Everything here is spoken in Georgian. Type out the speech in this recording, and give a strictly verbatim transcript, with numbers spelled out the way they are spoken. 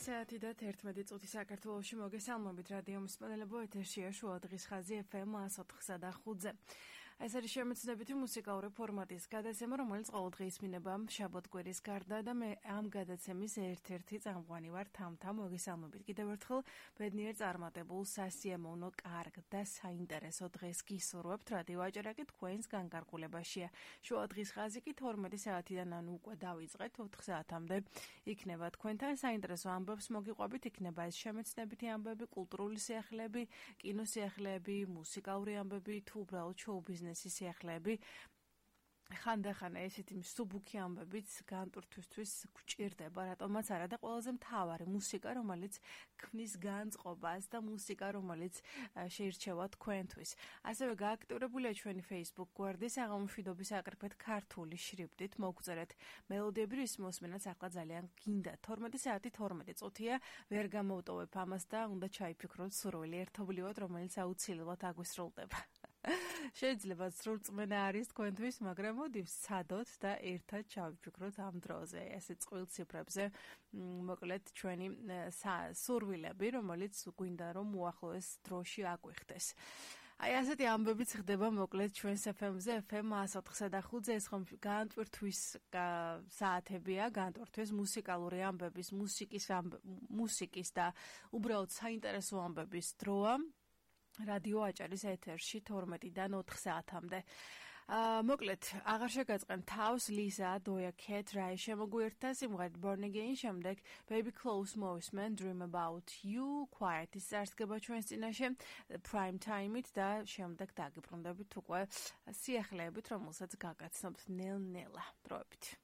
საათი და თერთმეტი წუთი საქართველოში მოგესალმებით რადიო მსმენელებო ეთერშია შუა დღის ხაზი ეფ ემ εκατო ოთხსა და ხუთზე. ეს არის შემეცნებითი მუსიკალური ფორმატის გადაცემა, რომელიც ყოველდღე ისმინება შაბათ-კვირის გარდა და მე ამ გადაცემის ერთ-ერთი წამყვანი ვარ თამთა. მოგესალმებით კიდევ ერთხელ ბედნიერ წარმატებულ სასიამოვნო კარგ და საინტერესო დღეს გისურვებთ რადიო აჭარაკი თქვენს განკარგულებაშია. შუა დღის ხაზი კი თორმეტი საათიდან ანუ უკვე დავიწყეთ ოთხ საათამდე იქნება თქვენთან საინტერესო ამბებს მოგიყვებით, იქნება ეს შემეცნებითი ამბები, კულტურული სიახლეები, კინოსიახლეები, მუსიკალური ამბები თუ უბრალოდ შოუ-ბიზნესის სიახლეები. ხანდახან ესეთი მსუბუქი ამბებიც განტვირთვისთვის გვჭირდება, რატომაც არა და ყველაზე მთავარი მუსიკა, რომელიც ქმნის განწყობას და მუსიკა, რომელიც შეირჩევა თქვენთვის. ასევე გააქტიურებულია ჩვენი Facebook გვერდი საღამომშვიდობის აკრიფეთ ქართული შრიფტით, მოგწერეთ მელოდიები, რის მოსმენაც ახლა ძალიან გინდა. თორმეტი საათი თორმეტი წუთია, ვერ გამოვტოვებ ამას და უნდა ჩაიფიქროთ სურვილი ერთობლივად, რომელიც აუცილებლად აგვისრულდება. შეიძლება სრულწმენა არის თქვენთვის, მაგრამ მოდი ვსადოთ და ერთად ჩავიფიქროთ ამ დროზე, ესე წყვილ ციფრებზე, მოკლედ ჩვენი სურვილები, რომელიც გვინდა რომ უახლოეს დროში აგვიხდეს. აი ასეთი ამბებიც ხდება მოკლედ ჩვენს ეფ ემ-ზე, ეფ ემ εκατო ოთხსა და ხუთზე, ეს ხომ განტვირთვის საათებია, განტვირთვის მუსიკალური ამბების, მუსიკის მუსიკის და უბრალოდ საინტერესო ამბების დროა. რადიო აჭარის ეთერში თორმეტიდან ოთხ საათამდე. მოკლედ, აღარ შეგაწყენ თავს ლიზა, დოია კეთ, რაი შემოგვიერთდა სიმღერით Born Again, შემდეგ Baby Close მოვისმენ Dream About You, Quiet-ის წარსდგება ჩვენს წინაშე, Prime Time-ით და შემდეგ დაგიბრუნდებით უკვე სიახლეებით, რომელსაც გაგაცნობთ ნელ-ნელა დროებით.